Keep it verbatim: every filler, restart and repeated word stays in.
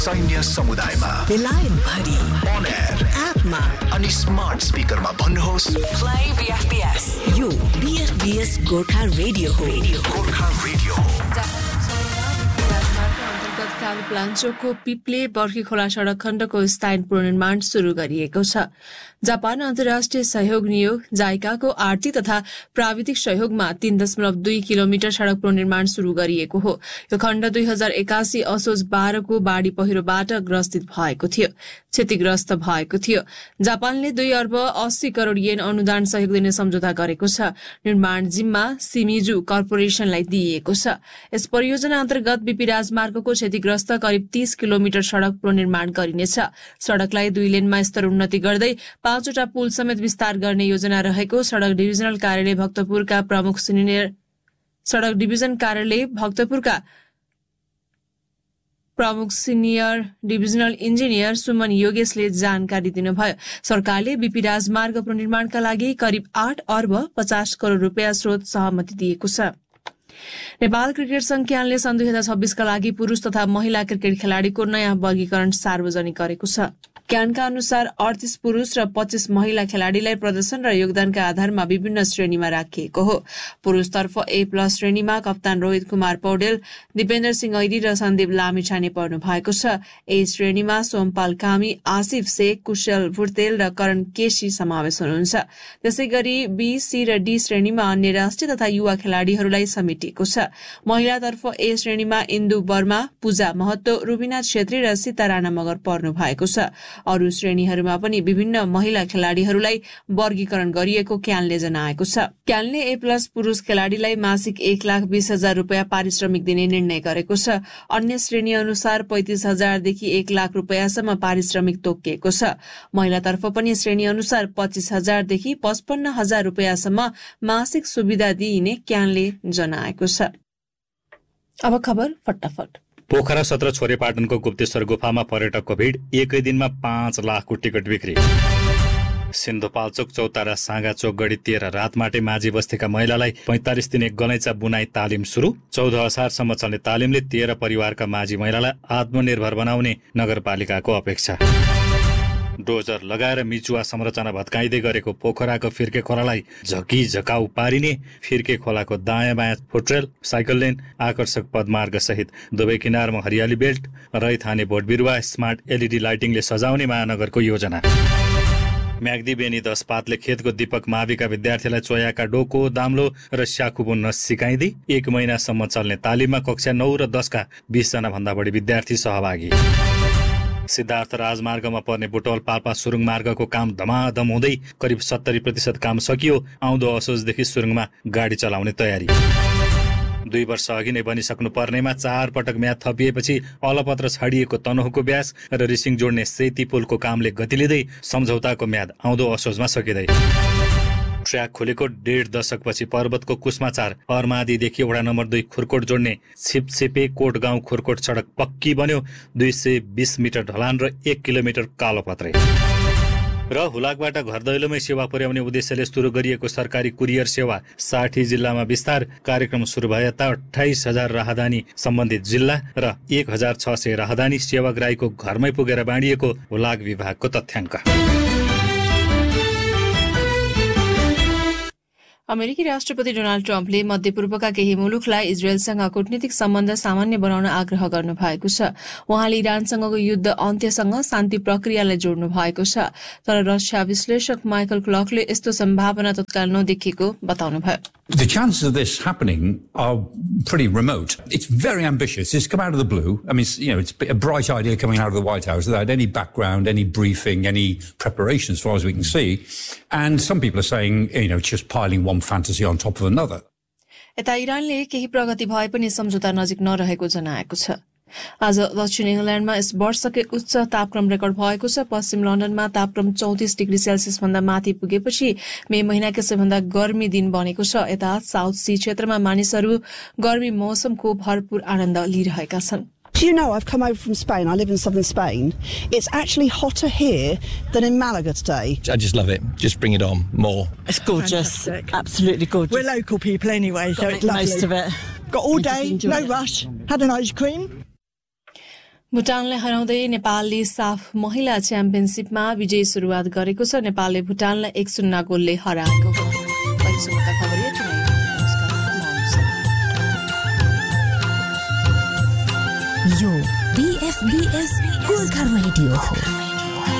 सैन्य समुदायमा बेलायत भरि on air एपमा अनि स्मार्ट स्पिकरमा भन्नुहोस् Play B F B S. यो B F B S Gorkha radio हो गोर्खा रेडियो हो प्लान्चोको पिप्ले बर्की खोला सडक खण्डको स्थायी पुनर्निर्माण सुरु गरिएको छ। जापान अन्तर्राष्ट्रिय सहयोग नियोग जाइकाको आर्थिक तथा प्राविधिक सहयोगमा तीन दशमलव दुई किलोमिटर सडक पुनर्निर्माण सुरु गरिएको हो। यो खण्ड दुई हजार एकासी असोज बाह्रको बाढ़ी पहिरोबाट ग्रसित भएको थियो क्षतिग्रस्त भएको थियो। जापानले दुई अर्ब अस्सी करोड़ येन अनुदान सहयोग दिने सम्झौता गरेको छ। निर्माण जिम्मा सिमिजु कर्पोरेशनलाई दिइएको छ। यस परियोजना अन्तर्गत बीपी राजमार्गको क्षतिग्रस्त करिब तीस किलोमिटर सड़क पुनर्निर्माण गरिनेछ। सड़कलाई दुई लेनमा स्तर उन्नति गर्दै पाँचवटा पुल समेत विस्तार गर्ने योजना रहेको सड़क डिभिजनल कार्यालय भक्तपुरका प्रमुख सिनियर सड़क डिभिजन कार्यालय भक्तपुरका प्रमुख सिनियर डिभिजनल इन्जिनियर सुमन योगेशले जानकारी दिनुभयो। सरकारले बीपी राजमार्ग पुनर्निर्माणका लागि करिब आठ अर्ब पचास करोड़ रूपियाँ स्रोत सहमति दिएको छ। नेपाल क्रिकेट संघ क्यानले सन् दुई हजार छब्बीसका लागि पुरूष तथा महिला क्रिकेट खेलाड़ीको नयाँ वर्गीकरण सार्वजनिक गरेको छ। क्यानका अनुसार अडतीस पुरूष र पच्चीस महिला खेलाड़ीलाई प्रदर्शन र योगदानका आधारमा विभिन्न श्रेणीमा राखिएको हो। पुरूषतर्फ ए प्लस श्रेणीमा कप्तान रोहित कुमार पौडेल, दिपेन्द्र सिंह ऐरी र सन्दीप लामिछाने पर्नु भएको छ। ए श्रेणीमा सोमपाल कामी, आसिफ शेख, कुशल भुर्तेल र करण केसी समावेश हुनुहुन्छ। त्यसै गरी बी, सी र डी श्रेणीमा अन्य राष्ट्रिय तथा युवा खेलाड़ीहरूलाई समेटिएको छ। महिलातर्फ ए श्रेणीमा इन्दु वर्मा, पूजा महतो, रुबिना छेत्री र सीता राणा मगर पर्नु भएको छ। अरू श्रेणीहरूमा पनि विभिन्न महिला खेलाड़ीहरूलाई वर्गीकरण गरिएको क्यानले जनाएको छ। क्यानले ए प्लस पुरूष खेलाड़ीलाई मासिक एक लाख बीस हजार रूपियाँ पारिश्रमिक दिने निर्णय गरेको छ। अन्य श्रेणी अनुसार पैंतिस हजारदेखि एक लाख रूपियाँसम्म पारिश्रमिक तोकिएको छ। महिलातर्फ पनि श्रेणी अनुसार पच्चीस हजारदेखि पचपन्न हजार रूपियाँसम्म मासिक सुविधा दिइने क्यानले जनाएको छ। अब खबर फटाफट। पोखरा सत्र छोरेपाटनको गुप्तेश्वर गुफामा पर्यटकको भीड़, एकै दिनमा पाँच लाखको टिकट बिक्री। सिन्धुपाल्चोक चौतारा साँगा चोक गढी तेह्र रातमाटे माझी बस्तीका महिलालाई पैंतालिस दिने गलैँचा बुनाई तालिम सुरु। चौध असारसम्म चल्ने तालिमले तेह्र परिवारका माझी महिलालाई आत्मनिर्भर बनाउने नगरपालिकाको अपेक्षा। डोजर लगाएर मिचुवा संरचना भत्काइँदै गरेको पोखराको फिर्के खोलालाई झकी झकाउ पारिने। फिर्के खोलाको दायाँ बायाँ फुटरेल, साइकल लेन, आकर्षक पदमार्ग सहित दुवै किनारमा हरियाली बेल्ट, रैथाने बोट बिरुवा, स्मार्ट एलईडी लाइटिङले सजाउने महानगरको योजना। म्याग्दी बेनी दस पातले खेतको दीपक माविका विद्यार्थीलाई चोयाका डोको, दाम्लो र स्याखु बुन्न सिकाइँदै एक महिनासम्म चल्ने तालिममा कक्षा नौ र दसका बीसजना भन्दा बढी विद्यार्थी सहभागी। सिद्धार्थ राजमार्गमा पर्ने बुटवल पाल्पा सुरुङ मार्गको काम धमाधम हुँदै करिब सत्तरी प्रतिशत काम सकियो। आउँदो असोजदेखि सुरुङमा गाडी चलाउने तयारी। दुई वर्ष अघि नै बनिसक्नु पर्नेमा चार पटक म्याद थपिएपछि अलपत्र छाडिएको तनहुको ब्यास र रिसिङ जोड्ने सेती पुलको कामले गति लिँदै सम्झौताको म्याद आउँदो असोजमा सकिँदै। ट्र्याक खोलेको डेढ दशकपछि पर्वतको कुस्माचार अर्मादीदेखि वडा नम्बर दुई खुरकोट जोड्ने छिपछिपे कोट गाउँ खुरकोट सडक पक्की बन्यो। दुई सय बीस मिटर ढलान र एक किलोमिटर कालो पत्रे। र हुलाकबाट घर दैलोमै सेवा पुर्याउने उद्देश्यले सुरु गरिएको सरकारी कुरियर सेवा साठी जिल्लामा विस्तार। कार्यक्रम सुरु भएता अठाइस हजार राहदानी सम्बन्धित जिल्ला र एक हजार छ सय राहदानी सेवाग्राहीको घरमै पुगेर बाँडिएको हुलाक विभागको तथ्याङ्क। अमेरिकी राष्ट्रपति डोनाल्ड ट्रम्पले मध्यपूर्वका केही मुलुकलाई इजरायलसँग कूटनीतिक सम्बन्ध सामान्य बनाउन आग्रह गर्नु भएको छ। उहाँले इरानसँगको युद्ध अन्त्यसँग शान्ति प्रक्रियालाई जोड्नु भएको छ। तर रसिया विश्लेषक माइकल क्लकले यस्तो सम्भावना तत्काल नदेखिएको बताउनुभयो। The chances of this happening are pretty remote. It's very ambitious. It's come out of the blue. I mean, it's, you know, it's a bright idea coming out of the White House without any background, any briefing, any preparation as far as we can see. And some people are saying, you know, it's just piling one fantasy on top of another. यता इरानले केही प्रगति भए पनि सम्झौता नजिक नरहेको जनाएको छ। आज दक्षिण इंग्ल्याण्डमा यस वर्षकै उच्च तापक्रम रेकर्ड भएको छ। पश्चिम लन्डनमा तापक्रम चौतिस डिग्री सेल्सियस भन्दा माथि पुगेपछि मे महिनाकै सबैभन्दा गर्मी दिन बनेको छ। यता साउथ सी क्षेत्रमा मानिसहरू गर्मी मौसमको भरपूर आनन्द लिइरहेका छन्। Do you know, I've come over from Spain. I live in southern Spain. It's actually hotter here than in Malaga today. I just love it. Just bring it on more. It's gorgeous. Fantastic. Absolutely gorgeous. We're local people anyway, so Got it's lovely. most of it. Got all We just day, enjoy no it. rush. Had an ice cream. भुटानलाई हराउँदै नेपालले साफ महिला च्याम्पियनसिपमा विजयी सुरुवात गरेको छ। नेपालले भुटानलाई एक शून्य गोलले हराएको हो। यो बीएफबीएस गोर्खा रेडियो हो।